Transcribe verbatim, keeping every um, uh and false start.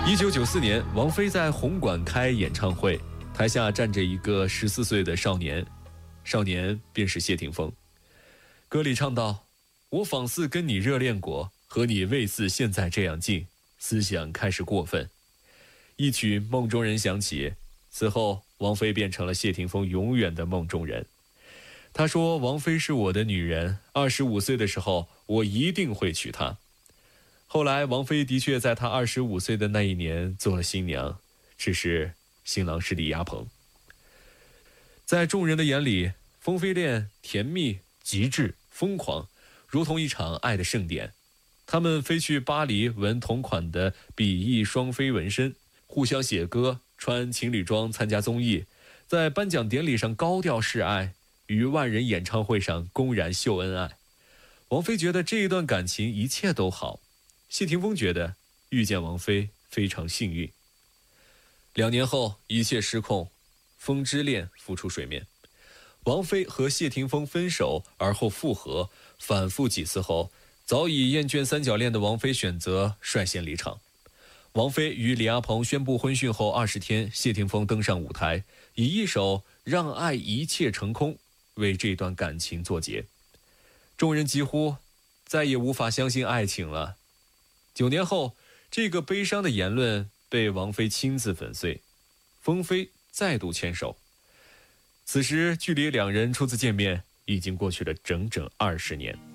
一九九四年，王菲在红馆开演唱会，台下站着一个十四岁的少年，少年便是谢霆锋。歌里唱道：“我仿似跟你热恋过，和你未似现在这样近，思想开始过分。”一曲《梦中人》响起，此后王菲变成了谢霆锋永远的梦中人。他说：“王菲是我的女人，二十五岁的时候，我一定会娶她。”后来，王菲的确在她二十五岁的那一年做了新娘，只是新郎是李亚鹏。在众人的眼里，风飞恋甜蜜、极致、疯狂，如同一场爱的盛典。他们飞去巴黎纹同款的比翼双飞纹身，互相写歌，穿情侣装参加综艺，在颁奖典礼上高调示爱，于万人演唱会上公然秀恩爱。王菲觉得这一段感情一切都好，谢霆锋觉得遇见王菲非常幸运。两年后，一切失控，风之恋浮出水面。王菲和谢霆锋分手，而后复合，反复几次后，早已厌倦三角恋的王菲选择率先离场。王菲与李亚鹏宣布婚讯后二十天，谢霆锋登上舞台，以一首《让爱一切成空》为这段感情作结。众人几乎再也无法相信爱情了。九年后，这个悲伤的言论被王菲亲自粉碎，风飞再度牵手。此时距离两人初次见面已经过去了整整二十年。